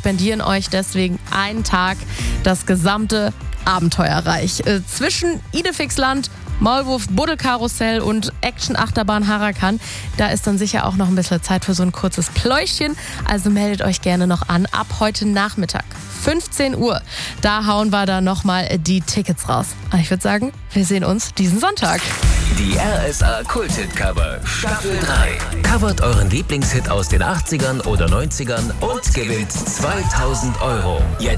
spendieren euch deswegen einen Tag das gesamte Abenteuerreich. Zwischen Idefixland, Maulwurf, Buddelkarussell und Action-Achterbahn Harakan. Da ist dann sicher auch noch ein bisschen Zeit für so ein kurzes Pläuschchen. Also meldet euch gerne noch an ab heute Nachmittag. 15 Uhr. Da hauen wir dann nochmal die Tickets raus. Ich würde sagen, wir sehen uns diesen Sonntag. Die RSA Kult-Hit-Cover Staffel 3. Covert euren Lieblingshit aus den 80ern oder 90ern und gewinnt 2000 €. Jetzt